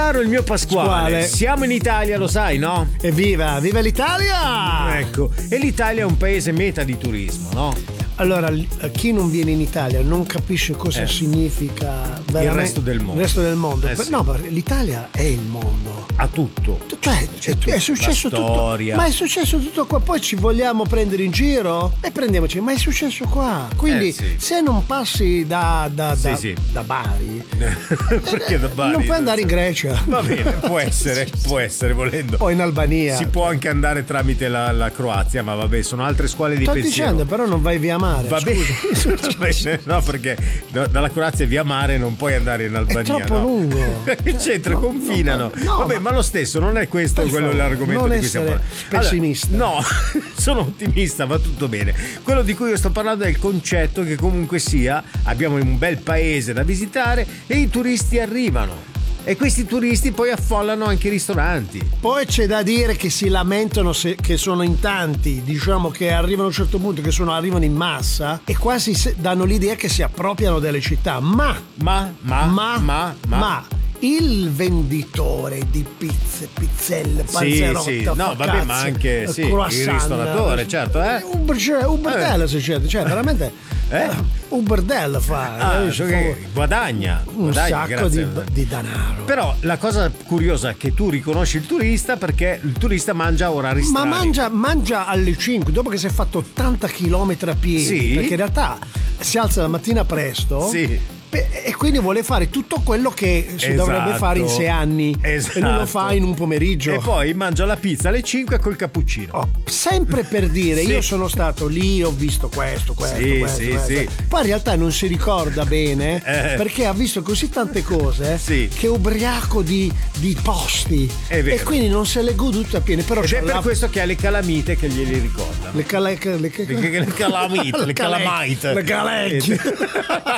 caro il mio Pasquale, siamo in Italia, lo sai, no? Evviva, viva l'Italia! Ecco, e l'Italia è un paese meta di turismo, no? Allora, chi non viene in Italia non capisce cosa significa il resto del mondo. Il resto del mondo. Sì. No, l'Italia è il mondo. Ha tutto. Cioè, è successo la storia. tutto. Ma è successo tutto qua. Poi ci vogliamo prendere in giro? E prendiamoci, ma è successo qua. Quindi, se non passi da Bari, perché da Bari? Non puoi andare in Grecia. Va bene, può essere volendo. O in Albania. Si può anche andare tramite la Croazia, ma vabbè, sono altre scuole di pensiero. Sto dicendo, però non vai via mare. Va bene, no, perché dalla Croazia via mare non puoi andare in Albania. È troppo lungo. Che c'entra? Confinano. No, vabbè, ma lo stesso, non è questo quello l'argomento di cui stiamo parlando. Pessimista. Allora, no, sono ottimista, va tutto bene. Quello di cui io sto parlando è il concetto che comunque sia, abbiamo un bel paese da visitare e i turisti arrivano. E questi turisti poi affollano anche i ristoranti. Poi c'è da dire che si lamentano che sono in tanti, diciamo che arrivano a un certo punto che arrivano in massa e quasi danno l'idea che si appropriano delle città. Ma il venditore di pizze, pizzelle, panzerotte, no, vabbè, ma anche il ristoratore, certo, un bordello se c'è, cioè veramente un bordello fa, guadagna un sacco di denaro. Però la cosa curiosa è che tu riconosci il turista perché il turista mangia a orari strani. Ma mangia alle 5 dopo che si è fatto 80 km a piedi, perché in realtà si alza la mattina presto. E quindi vuole fare tutto quello che si dovrebbe fare in 6 anni e non lo fa in un pomeriggio. E poi mangia la pizza alle 5 col cappuccino. Sempre per dire, io sono stato lì, ho visto questo. Poi in realtà non si ricorda bene perché ha visto così tante cose che è ubriaco di posti e quindi non se le godute a piene. Però ed è per questo che ha le calamite che glieli ricordano. Le calamite.